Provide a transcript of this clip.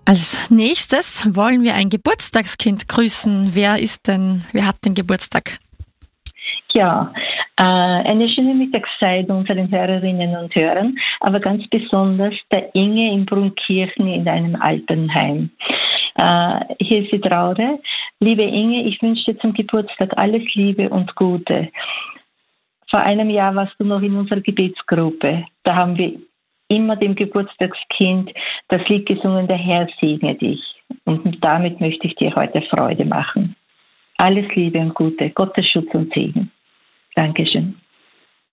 Als nächstes wollen wir ein Geburtstagskind grüßen. Wer hat den Geburtstag? Ja, eine schöne Mittagszeit unseren Hörerinnen und Hörern, aber ganz besonders der Inge in Brunkirchen in einem Altenheim. Hier ist die Traute. Liebe Inge, ich wünsche dir zum Geburtstag alles Liebe und Gute. Vor einem Jahr warst du noch in unserer Gebetsgruppe. Da haben wir immer dem Geburtstagskind das Lied gesungen, der Herr segne dich. Und damit möchte ich dir heute Freude machen. Alles Liebe und Gute, Gottes Schutz und Segen. Dankeschön.